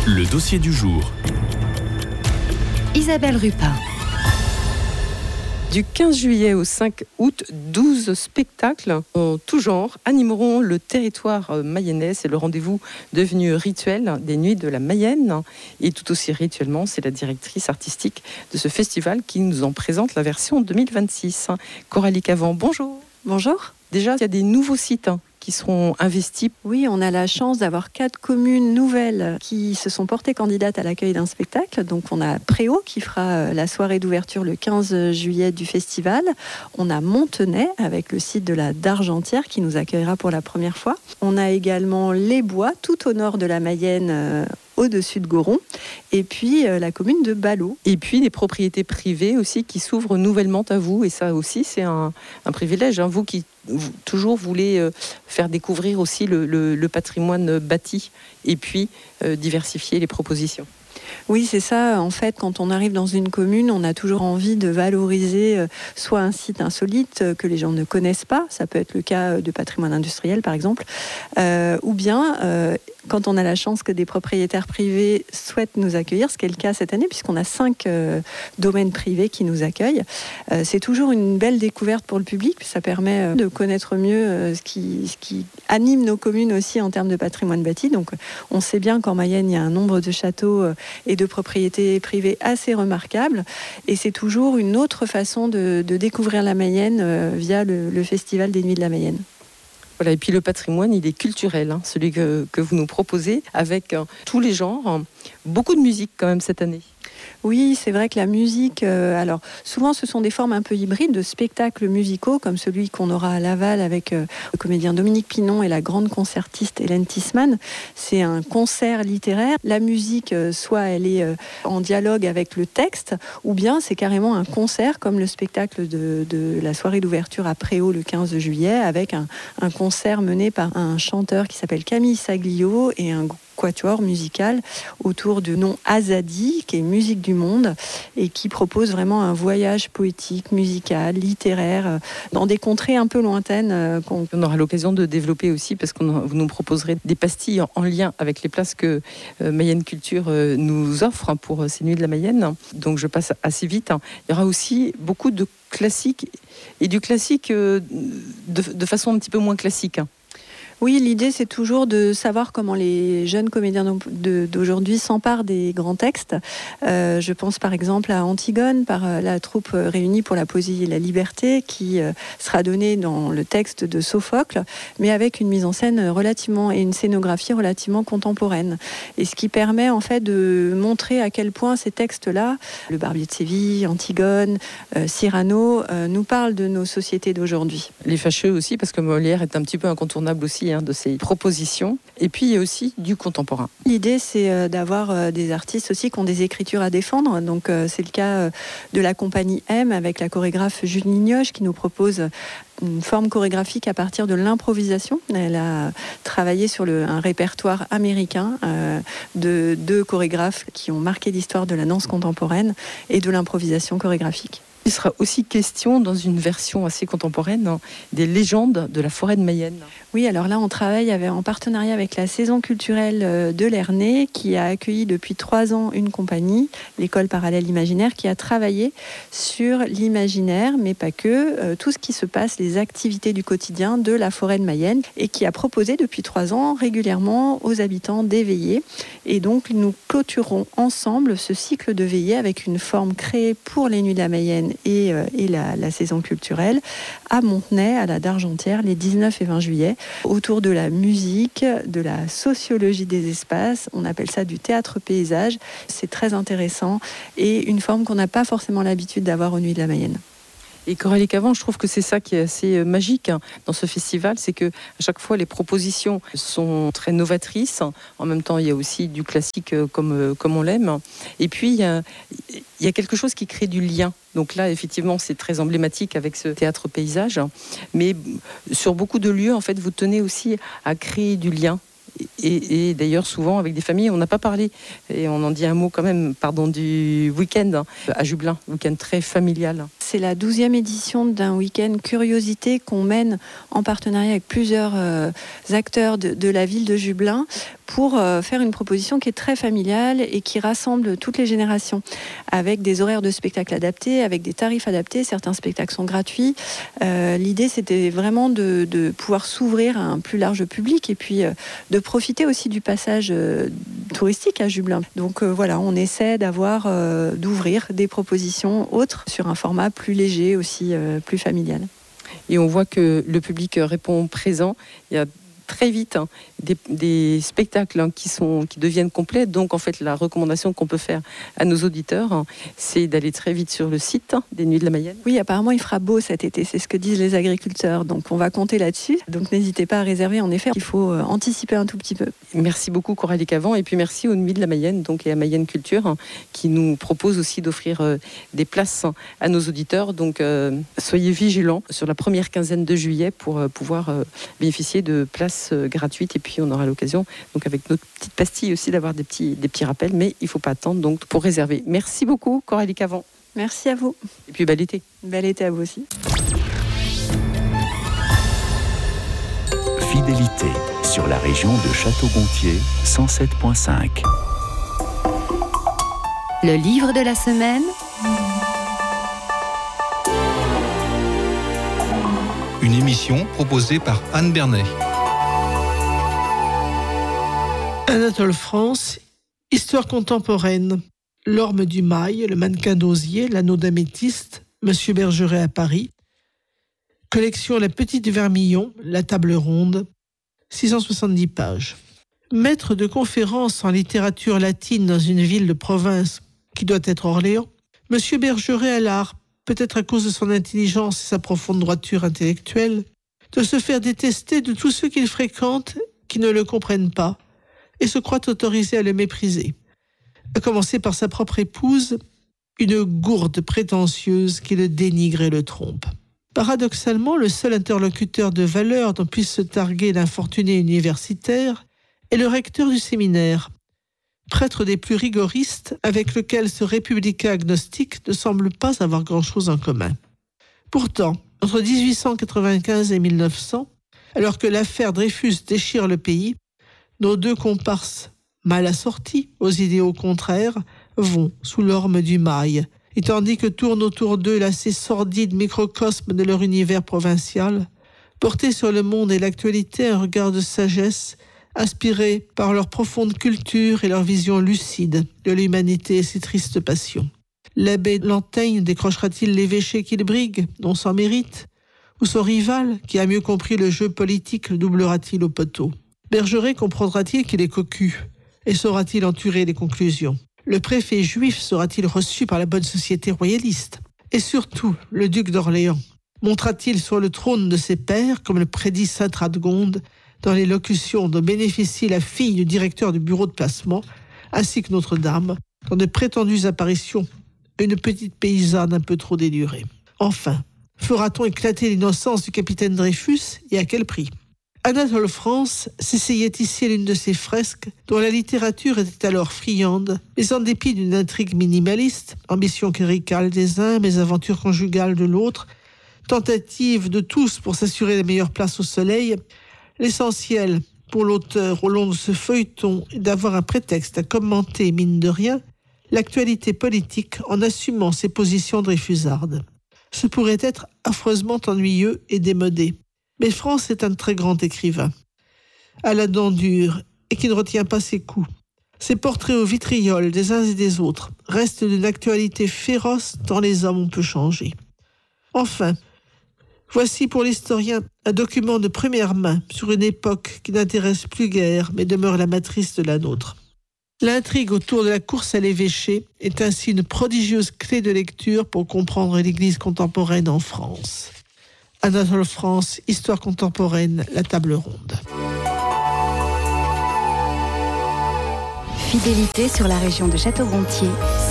Le dossier du jour. Isabelle Rupin. Du 15 juillet au 5 août, 12 spectacles en tout genre animeront le territoire mayennais. C'est le rendez-vous devenu rituel des Nuits de la Mayenne. Et tout aussi rituellement, c'est la directrice artistique de ce festival qui nous en présente la version 2026. Coralie Cavan, bonjour. Bonjour. Déjà, il y a des nouveaux sites qui seront investis. Oui, on a la chance d'avoir 4 communes nouvelles qui se sont portées candidates à l'accueil d'un spectacle. Donc on a Préau qui fera la soirée d'ouverture le 15 juillet du festival. On a Montenay avec le site de la Dargentière qui nous accueillera pour la première fois. On a également Les Bois, tout au nord de la Mayenne, au-dessus de Goron, et puis la commune de Ballot. Et puis les propriétés privées aussi qui s'ouvrent nouvellement à vous, et ça aussi c'est un privilège, hein. Vous qui toujours voulez faire découvrir aussi le patrimoine bâti, et puis diversifier les propositions. Oui, c'est ça. En fait, quand on arrive dans une commune, on a toujours envie de valoriser soit un site insolite que les gens ne connaissent pas, ça peut être le cas de patrimoine industriel par exemple, ou bien quand on a la chance que des propriétaires privés souhaitent nous accueillir, ce qui est le cas cette année puisqu'on a 5 domaines privés qui nous accueillent. C'est toujours une belle découverte pour le public, ça permet de connaître mieux ce qui anime nos communes aussi en termes de patrimoine bâti. Donc on sait bien qu'en Mayenne, il y a un nombre de châteaux et de propriétés privées assez remarquables, et c'est toujours une autre façon de découvrir la Mayenne via le Festival des Nuits de la Mayenne. Voilà, et puis le patrimoine, il est culturel, hein, celui que vous nous proposez, avec tous les genres, beaucoup de musique quand même cette année. Oui, c'est vrai que la musique, alors souvent ce sont des formes un peu hybrides de spectacles musicaux, comme celui qu'on aura à Laval avec le comédien Dominique Pinon et la grande concertiste Hélène Tissmann. C'est un concert littéraire. La musique, soit elle est en dialogue avec le texte, ou bien c'est carrément un concert, comme le spectacle de la soirée d'ouverture à Préau le 15 juillet, avec un concert mené par un chanteur qui s'appelle Camille Saglio et un quatuor musical autour du nom Azadi, qui est musique du monde, et qui propose vraiment un voyage poétique, musical, littéraire, dans des contrées un peu lointaines. On aura l'occasion de développer aussi, parce que vous nous proposerez des pastilles en lien avec les places que Mayenne Culture nous offre pour ces Nuits de la Mayenne. Donc je passe assez vite. Il y aura aussi beaucoup de classiques, et du classique de façon un petit peu moins classique. Oui, l'idée, c'est toujours de savoir comment les jeunes comédiens d'aujourd'hui s'emparent des grands textes. Je pense par exemple à Antigone, par la troupe réunie pour la poésie et la liberté, qui sera donnée dans le texte de Sophocle, mais avec une mise en scène et une scénographie relativement contemporaine. Et ce qui permet en fait de montrer à quel point ces textes-là, le Barbier de Séville, Antigone, Cyrano, nous parlent de nos sociétés d'aujourd'hui. Les fâcheux aussi, parce que Molière est un petit peu incontournable aussi de ces propositions. Et puis il y a aussi du contemporain. L'idée, c'est d'avoir des artistes aussi qui ont des écritures à défendre. Donc c'est le cas de la compagnie M avec la chorégraphe Julie Nioche qui nous propose une forme chorégraphique à partir de l'improvisation. Elle a travaillé sur un répertoire américain de 2 chorégraphes qui ont marqué l'histoire de la danse contemporaine et de l'improvisation chorégraphique. Il sera aussi question, dans une version assez contemporaine, des légendes de la forêt de Mayenne. Oui, alors là, on travaille en partenariat avec la Saison culturelle de l'Ernée, qui a accueilli depuis 3 ans une compagnie, l'école parallèle imaginaire, qui a travaillé sur l'imaginaire, mais pas que, tout ce qui se passe, les activités du quotidien de la forêt de Mayenne, et qui a proposé depuis 3 ans régulièrement aux habitants des veillées. Et donc, nous clôturerons ensemble ce cycle de veillées avec une forme créée pour les Nuits de la Mayenne et la saison culturelle à Montenay, à la Dargentière, les 19 et 20 juillet, autour de la musique, de la sociologie des espaces. On appelle ça du théâtre-paysage. C'est très intéressant et une forme qu'on n'a pas forcément l'habitude d'avoir aux Nuits de la Mayenne. Et Coralie Cavan, je trouve que c'est ça qui est assez magique dans ce festival, c'est que à chaque fois les propositions sont très novatrices. En même temps, il y a aussi du classique comme on l'aime. Et puis il y a quelque chose qui crée du lien. Donc là, effectivement, c'est très emblématique avec ce théâtre paysage. Mais sur beaucoup de lieux, en fait, vous tenez aussi à créer du lien. Et d'ailleurs, souvent, avec des familles, on n'a pas parlé, et on en dit un mot quand même, du week-end à Jublain, week-end très familial. C'est la 12e édition d'un week-end curiosité qu'on mène en partenariat avec plusieurs acteurs de la ville de Jublain pour faire une proposition qui est très familiale et qui rassemble toutes les générations, avec des horaires de spectacles adaptés, avec des tarifs adaptés. Certains spectacles sont gratuits. L'idée, c'était vraiment de pouvoir s'ouvrir à un plus large public et puis de profiter aussi du passage touristique à Jubelin. Donc voilà, on essaie d'ouvrir des propositions autres sur un format plus léger aussi, plus familial. Et on voit que le public répond présent. Il y a très vite des spectacles qui deviennent complets. Donc en fait, la recommandation qu'on peut faire à nos auditeurs, c'est d'aller très vite sur le site des Nuits de la Mayenne. Oui, apparemment il fera beau cet été, c'est ce que disent les agriculteurs. Donc on va compter là-dessus. Donc n'hésitez pas à réserver. En effet, il faut anticiper un tout petit peu. Merci beaucoup Coralie Cavan, et puis merci aux Nuits de la Mayenne donc, et à Mayenne Culture qui nous propose aussi d'offrir des places à nos auditeurs. Donc soyez vigilants sur la première quinzaine de juillet pour pouvoir bénéficier de places gratuites, et puis on aura l'occasion donc avec notre petite pastille aussi d'avoir des petits rappels, mais il ne faut pas attendre donc pour réserver. Merci beaucoup Coralie Cavan. Merci à vous. Et puis bel été. Bel été à vous aussi. Fidélité sur la région de Château-Gontier 107.5. Le livre de la semaine. Une émission proposée par Anne Bernet. Anatole France, histoire contemporaine. L'orme du mail, le mannequin d'osier, l'anneau d'améthyste, Monsieur Bergeret à Paris. Collection La Petite Vermillon, La Table Ronde, 670 pages. Maître de conférence en littérature latine dans une ville de province qui doit être Orléans, Monsieur Bergeret a l'art, peut-être à cause de son intelligence et sa profonde droiture intellectuelle, de se faire détester de tous ceux qu'il fréquente qui ne le comprennent pas et se croient autorisés à le mépriser. À commencer par sa propre épouse, une gourde prétentieuse qui le dénigre et le trompe. Paradoxalement, le seul interlocuteur de valeur dont puisse se targuer l'infortuné universitaire est le recteur du séminaire, prêtre des plus rigoristes avec lequel ce républicain agnostique ne semble pas avoir grand-chose en commun. Pourtant, entre 1895 et 1900, alors que l'affaire Dreyfus déchire le pays, nos deux comparses, mal assortis aux idéaux contraires, vont sous l'orme du mail, et tandis que tourne autour d'eux l'assez sordide microcosme de leur univers provincial, porter sur le monde et l'actualité un regard de sagesse, inspiré par leur profonde culture et leur vision lucide de l'humanité et ses tristes passions. L'abbé Lantaigne décrochera-t-il l'évêché qu'il brigue, non sans mérite, ou son rival, qui a mieux compris le jeu politique, le doublera-t-il au poteau? Bergeret comprendra-t-il qu'il est cocu, et saura-t-il en tirer les conclusions? Le préfet juif sera-t-il reçu par la bonne société royaliste? Et surtout, le duc d'Orléans montera-t-il sur le trône de ses pairs, comme le prédit sainte Radegonde, dans les locutions dont bénéficie la fille du directeur du bureau de placement, ainsi que Notre-Dame, dans de prétendues apparitions, une petite paysanne un peu trop délurée. Enfin, fera-t-on éclater l'innocence du capitaine Dreyfus, et à quel prix? Anatole France s'essayait ici à l'une de ses fresques, dont la littérature était alors friande, mais en dépit d'une intrigue minimaliste, ambition cléricale des uns, mésaventure conjugale de l'autre, tentative de tous pour s'assurer la meilleure place au soleil, l'essentiel pour l'auteur au long de ce feuilleton est d'avoir un prétexte à commenter, mine de rien, l'actualité politique en assumant ses positions dreyfusardes. Ce pourrait être affreusement ennuyeux et démodé. Mais France est un très grand écrivain, à la dent dure et qui ne retient pas ses coups. Ses portraits au vitriol des uns et des autres restent d'une actualité féroce tant les hommes ont peu changé. Enfin, voici pour l'historien un document de première main sur une époque qui n'intéresse plus guère mais demeure la matrice de la nôtre. L'intrigue autour de la course à l'évêché est ainsi une prodigieuse clé de lecture pour comprendre l'Église contemporaine en France. Anatole France, Histoire contemporaine, La Table Ronde. Fidélité sur la région de Château-Gontier,